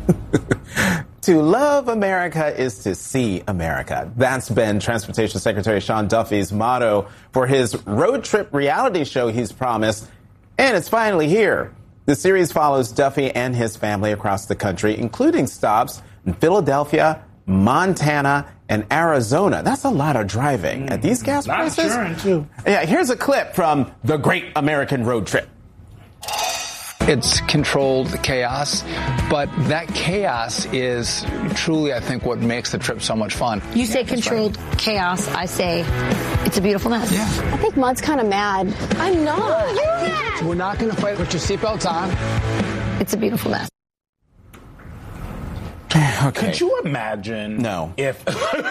To love America is to see America. That's been Transportation Secretary Sean Duffy's motto for his road trip reality show he's promised. And it's finally here. The series follows Duffy and his family across the country, including stops in Philadelphia, Montana, and Arizona. That's a lot of driving at these gas prices. Insurance, too. Yeah, here's a clip from The Great American Road Trip. It's controlled chaos, but that chaos is truly, I think, what makes the trip so much fun. You say controlled chaos. I say it's a beautiful mess. Yeah. I think Maud's kind of mad. I'm not. You're mad. We're not going to fight. Put your seatbelts on. It's a beautiful mess. Okay. Could you imagine if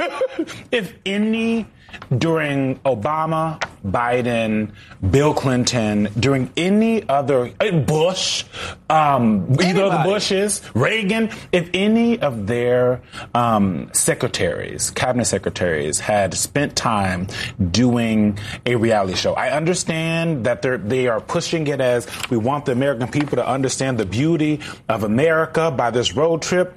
any during Obama, Biden, Bill Clinton, during any other Bush, either of the Bushes, Reagan, if any of their secretaries, cabinet secretaries, had spent time doing a reality show. I understand that they are pushing it as we want the American people to understand the beauty of America by this road trip.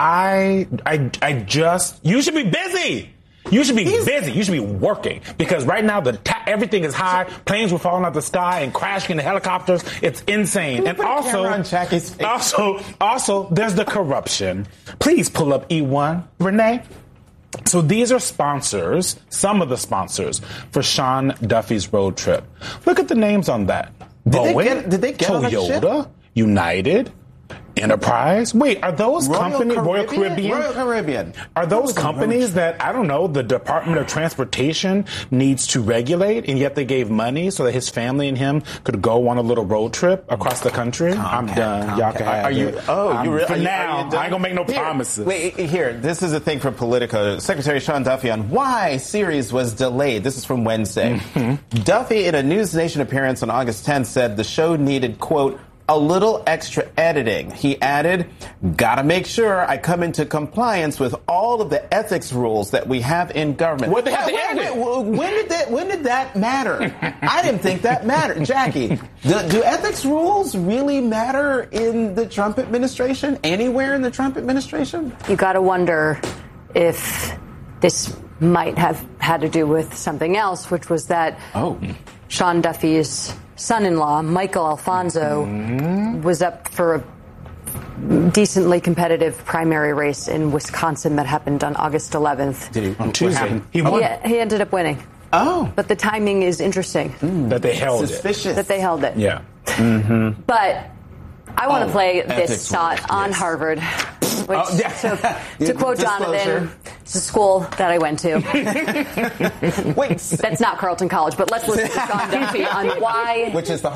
You should be busy. You should be busy. You should be working, because right now everything is high. Planes were falling out the sky and crashing into helicopters. It's insane. And also, there's the corruption. Please pull up E1, Renee. So these are sponsors, some of the sponsors for Sean Duffy's road trip. Look at the names on that. Boeing, did they get Toyota, United, Enterprise? Wait, are those companies, Royal Caribbean? Are those companies that, I don't know, the Department of Transportation needs to regulate, and yet they gave money so that his family and him could go on a little road trip across the country? I'm done. Y'all can have it. For now, I ain't gonna make no promises. Wait, here, this is a thing from Politico. Secretary Sean Duffy on why series was delayed. This is from Wednesday. Duffy, in a News Nation appearance on August 10th, said the show needed, quote, a little extra editing. He added, gotta make sure I come into compliance with all of the ethics rules that we have in government. What they have to edit? When did that matter? I didn't think that mattered. Jackie, do ethics rules really matter in the Trump administration? Anywhere in the Trump administration? You gotta wonder if this might have had to do with something else, which was that Sean Duffy's son-in-law, Michael Alfonso, was up for a decently competitive primary race in Wisconsin that happened on August 11th. Did he? On Tuesday. He won. He ended up winning. Oh. But the timing is interesting. That they held Suspicious. That they held it. Yeah. But I want to play this thought on Harvard. Which, to quote Jonathan, it's a school that I went to. Wait, that's not Carleton College, but let's listen to Sean Duffy on why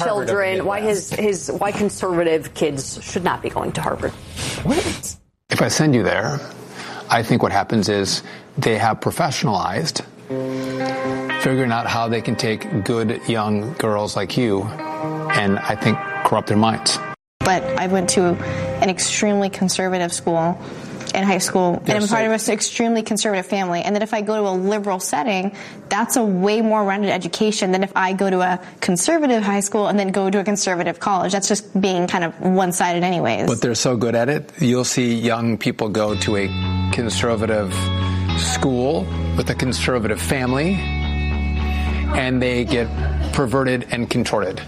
why conservative kids should not be going to Harvard. What? If I send you there, I think what happens is they have professionalized figuring out how they can take good young girls like you and I think corrupt their minds. But I went to an extremely conservative school in high school, and I'm part of an extremely conservative family. And that if I go to a liberal setting, that's a way more rounded education than if I go to a conservative high school and then go to a conservative college. That's just being kind of one-sided anyways. But they're so good at it. You'll see young people go to a conservative school with a conservative family, and they get perverted and contorted.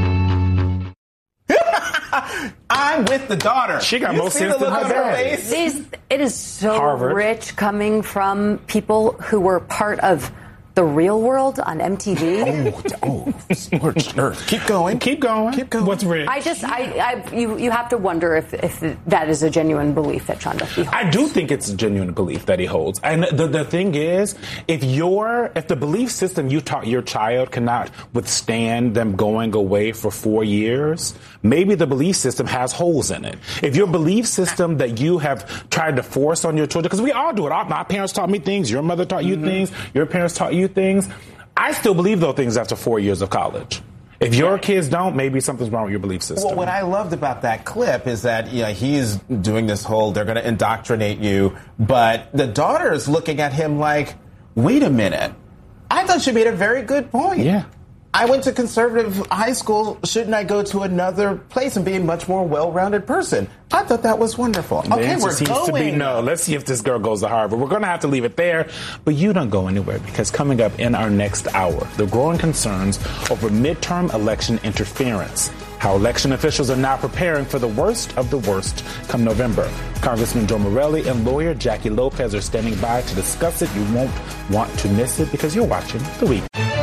I'm with the daughter. She got more sense than her dad. It is so Harvard. rich coming from people who were part of The Real World on MTV. Scorched earth. Keep going. What's rich? You have to wonder if that is a genuine belief that Sean Duffy holds. I do think it's a genuine belief that he holds. And the thing is, if the belief system you taught your child cannot withstand them going away for 4 years, maybe the belief system has holes in it. If your belief system that you have tried to force on your children, because we all do it. My parents taught me things. Your mother taught you things. Your parents taught you things. I still believe those things after 4 years of college. If your kids don't, maybe something's wrong with your belief system. Well, what I loved about that clip is that he's doing this whole, they're going to indoctrinate you, but the daughter is looking at him like, wait a minute. I thought she made a very good point. Yeah. I went to conservative high school. Shouldn't I go to another place and be a much more well-rounded person? I thought that was wonderful. The Okay, answer we're seems going. to be no. Let's see if this girl goes to Harvard. We're going to have to leave it there, but you don't go anywhere, because coming up in our next hour, the growing concerns over midterm election interference. How election officials are now preparing for the worst of the worst come November. Congressman Joe Morelli and lawyer Jackie Lopez are standing by to discuss it. You won't want to miss it, because you're watching The Week.